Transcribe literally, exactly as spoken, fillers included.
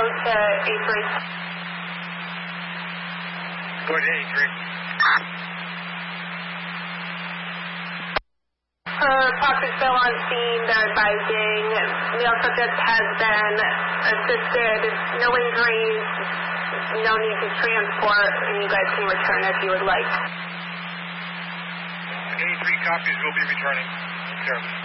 to A three. Go to A three. Per Proctorsville on scene, they're advising male subject has been assisted, no injuries, no need to transport, and you guys can return if you would like. A three copies will be returning. Service.